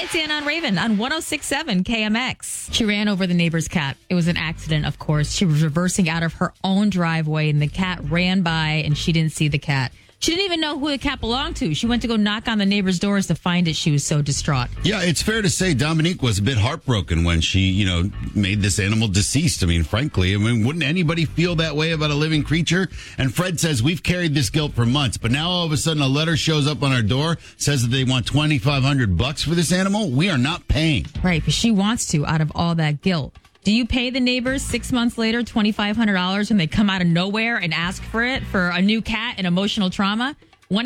It's Anna on Raven on 106.7 KMX. She ran over the neighbor's cat. It was an accident, of course. She was reversing out of her own driveway, and the cat ran by, and she didn't see the cat. She didn't even know who the cat belonged to. She went to go knock on the neighbor's doors to find it. She was so distraught. Yeah, it's fair to say Dominique was a bit heartbroken when she, made this animal deceased. I mean, frankly, wouldn't anybody feel that way about a living creature? And Fred says, we've carried this guilt for months, but now all of a sudden a letter shows up on our door, says that they want $2,500 for this animal. We are not paying. Right, but she wants to out of all that guilt. Do you pay the neighbors 6 months later $2,500 when they come out of nowhere and ask for it for a new cat and emotional trauma?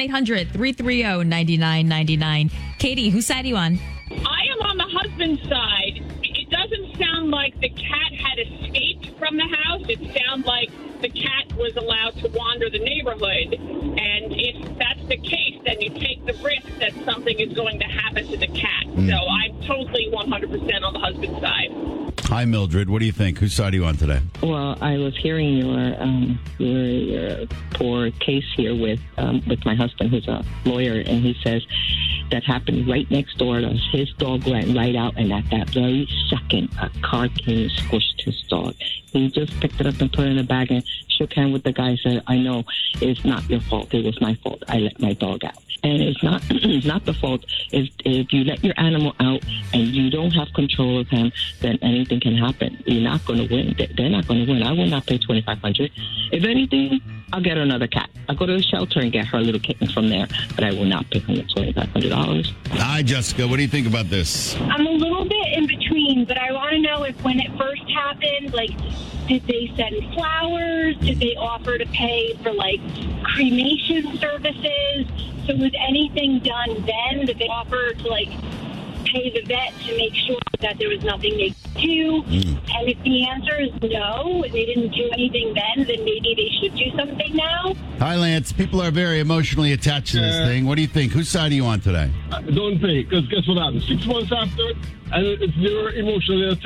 1-800-330-9999. Katie, whose side are you on? I am on the husband's side. It doesn't sound like the cat had escaped from the house. It sounds like the cat was allowed to wander the neighborhood. And if that's the case, then you take the risk that something is going to happen to the cat. So I'm totally 100% on the husband's side. Hi, Mildred. What do you think? Whose side are you on today? Well, I was hearing your poor case here with my husband, who's a lawyer, and he says that happened right next door to us. His dog went right out, and at that very second, a car came and squished his dog. He just picked it up and put it in a bag and shook hands with the guy and said, I know it's not your fault. It was my fault. I let my dog out. And it's not it's not the fault. If you let your animal out and you don't have control of him, then anything can happen. You're not going to win. They're not going to win. I will not pay $2,500. If anything, I'll get another cat. I'll go to the shelter and get her little kitten from there, but I will not pay her $2,500. Hi, Jessica. What do you think about this? I'm a little bit in between, but I want to know if when it first happened, did they send flowers? Did they offer to pay for, cremation services? So was anything done then? Did they offer to, pay the vet to make sure that there was nothing they could do? And if the answer is no, they didn't do anything then maybe they should do something now. Hi, Lance. People are very emotionally attached to this thing. What do you think? Whose side are you on today? Don't pay, because guess what happened? 6 months after, and if you're emotionally attached,